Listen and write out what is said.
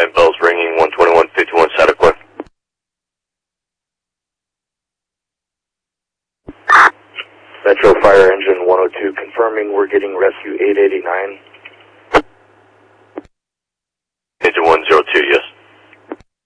889, bells ringing, 12151 Sataquah. Metro Fire Engine 102 confirming we're getting rescue 889.